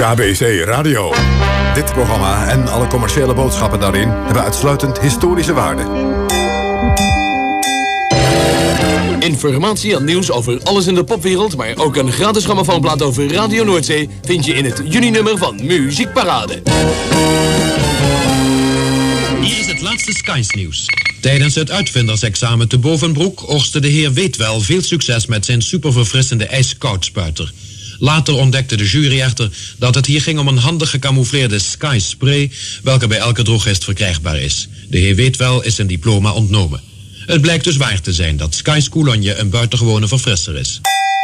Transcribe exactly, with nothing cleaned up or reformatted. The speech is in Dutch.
K B C Radio. Dit programma en alle commerciële boodschappen daarin hebben uitsluitend historische waarde. Informatie en nieuws over alles in de popwereld, maar ook een gratis grammofoonplaat over Radio Noordzee vind je in het juni-nummer van Muziekparade. Hier is het laatste Skies nieuws. Tijdens het uitvindersexamen te Bovenbroek oogste de heer Weetwel veel succes met zijn superverfrissende ijskoudspuiter. Later ontdekte de jury echter dat het hier ging om een handig gecamoufleerde Sky Spray, welke bij elke drogist verkrijgbaar is. De heer Weetwel is zijn diploma ontnomen. Het blijkt dus waar te zijn dat Sky's Coulogne een buitengewone verfrisser is.